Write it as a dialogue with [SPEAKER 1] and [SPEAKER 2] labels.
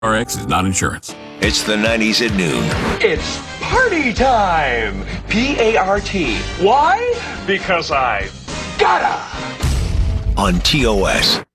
[SPEAKER 1] RX is not insurance.
[SPEAKER 2] It's the 90s at noon.
[SPEAKER 3] It's party time! P-A-R-T. Why? Because I gotta!
[SPEAKER 2] On TOS.